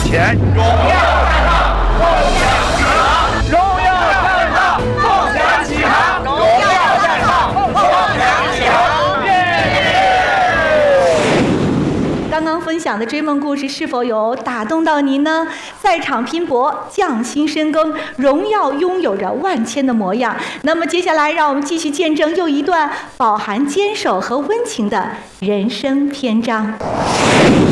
前，荣耀战场，梦想起航，荣耀战场，梦想起航，荣耀战场，梦想起航， 刚刚分享的追梦故事是否有打动到您呢？赛场拼搏，匠心深耕，荣耀拥有着万千的模样。那么接下来，让我们继续见证又一段饱含坚守和温情的人生篇章。